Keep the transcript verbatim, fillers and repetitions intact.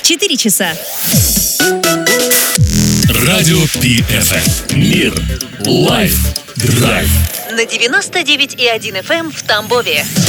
четыре часа. Радио Пи Эф Эм. Мир. Лайф. Драйв. На девяносто девять и один эф эм в Тамбове.